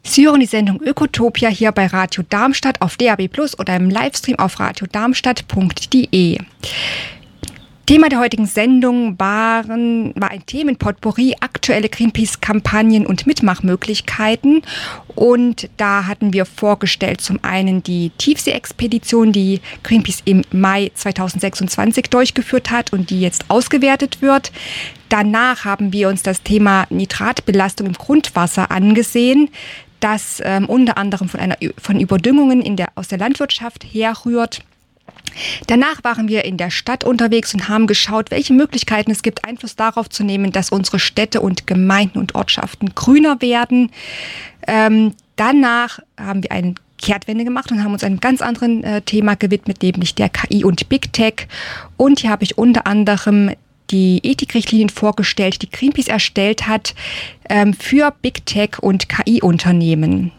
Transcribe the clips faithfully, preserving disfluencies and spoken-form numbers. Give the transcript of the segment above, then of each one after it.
Sie hören die Sendung Ökotopia hier bei Radio Darmstadt auf D A B plus oder im Livestream auf radiodarmstadt punkt de. Thema der heutigen Sendung waren, war ein Themenpotpourri, aktuelle Greenpeace-Kampagnen und Mitmachmöglichkeiten. Und da hatten wir vorgestellt zum einen die Tiefsee-Expedition, die Greenpeace im Mai zweitausendsechsundzwanzig durchgeführt hat und die jetzt ausgewertet wird. Danach haben wir uns das Thema Nitratbelastung im Grundwasser angesehen, das ähm, unter anderem von, einer, von Überdüngungen in der, aus der Landwirtschaft herrührt. Danach waren wir in der Stadt unterwegs und haben geschaut, welche Möglichkeiten es gibt, Einfluss darauf zu nehmen, dass unsere Städte und Gemeinden und Ortschaften grüner werden. Ähm, danach haben wir eine Kehrtwende gemacht und haben uns einem ganz anderen äh, Thema gewidmet, nämlich der K I und Big Tech. Und hier habe ich unter anderem die Ethikrichtlinien vorgestellt, die Greenpeace erstellt hat ähm, für Big Tech und K I-Unternehmen.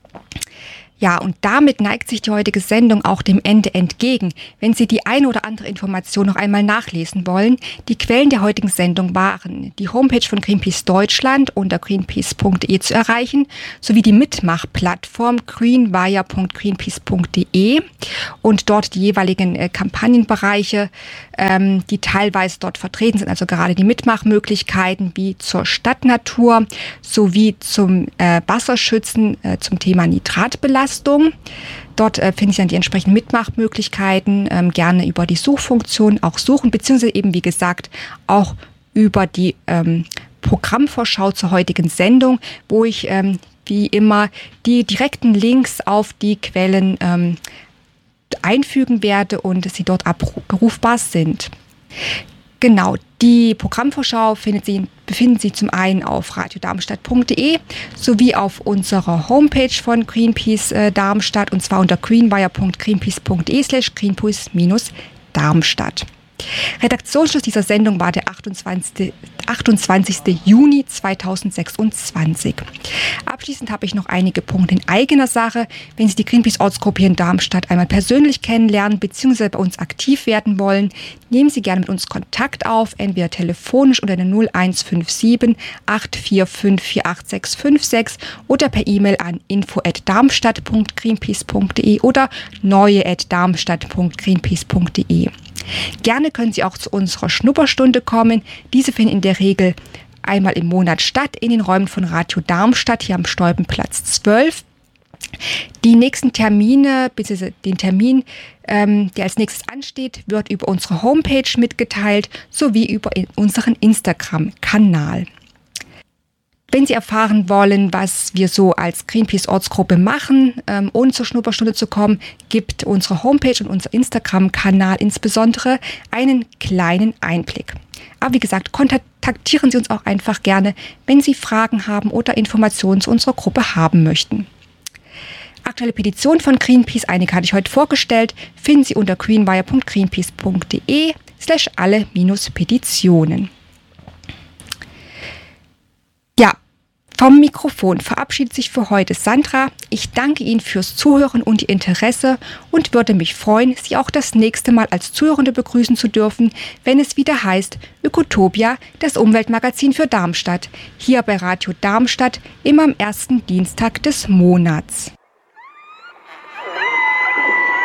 Ja, und damit neigt sich die heutige Sendung auch dem Ende entgegen. Wenn Sie die eine oder andere Information noch einmal nachlesen wollen, die Quellen der heutigen Sendung waren die Homepage von Greenpeace Deutschland unter greenpeace punkt de zu erreichen, sowie die Mitmachplattform greenwire punkt greenpeace punkt de und dort die jeweiligen äh, Kampagnenbereiche, ähm, die teilweise dort vertreten sind, also gerade die Mitmachmöglichkeiten wie zur Stadtnatur sowie zum äh, Wasserschützen, äh, zum Thema Nitratbelastung. Dort äh, finde ich dann die entsprechenden Mitmachmöglichkeiten, ähm, gerne über die Suchfunktion auch suchen, beziehungsweise eben, wie gesagt, auch über die ähm, Programmvorschau zur heutigen Sendung, wo ich ähm, wie immer die direkten Links auf die Quellen ähm, einfügen werde und sie dort abrufbar sind. Genau, die Programmvorschau findet Sie, befinden Sie zum einen auf radiodarmstadt punkt de sowie auf unserer Homepage von Greenpeace äh, Darmstadt und zwar unter greenwire punkt greenpeace punkt de slash greenpeace Darmstadt. Redaktionsschluss dieser Sendung war der achtundzwanzigster Juni zweitausendsechsundzwanzig. Abschließend habe ich noch einige Punkte in eigener Sache. Wenn Sie die Greenpeace-Ortsgruppe hier in Darmstadt einmal persönlich kennenlernen bzw. bei uns aktiv werden wollen, nehmen Sie gerne mit uns Kontakt auf, entweder telefonisch unter der null eins fünf sieben acht vier fünf vier acht sechs fünf sechs oder per E-Mail an info at darmstadt punkt greenpeace punkt de oder neue at darmstadt punkt greenpeace punkt de. Gerne können Sie auch zu unserer Schnupperstunde kommen. Diese finden in der Regel einmal im Monat statt in den Räumen von Radio Darmstadt, hier am Stolpenplatz zwölf. Die nächsten Termine, bzw. den Termin, ähm, der als nächstes ansteht, wird über unsere Homepage mitgeteilt, sowie über unseren Instagram-Kanal. Wenn Sie erfahren wollen, was wir so als Greenpeace-Ortsgruppe machen, ähm, ohne zur Schnupperstunde zu kommen, gibt unsere Homepage und unser Instagram-Kanal insbesondere einen kleinen Einblick. Aber wie gesagt, kontaktieren Sie uns auch einfach gerne, wenn Sie Fragen haben oder Informationen zu unserer Gruppe haben möchten. Aktuelle Petition von Greenpeace, einige hatte ich heute vorgestellt, finden Sie unter greenwire punkt greenpeace punkt de slash alle minus Petitionen. Ja, vom Mikrofon verabschiedet sich für heute Sandra. Ich danke Ihnen fürs Zuhören und Ihr Interesse und würde mich freuen, Sie auch das nächste Mal als Zuhörende begrüßen zu dürfen, wenn es wieder heißt Ökotopia, das Umweltmagazin für Darmstadt, hier bei Radio Darmstadt immer am ersten Dienstag des Monats.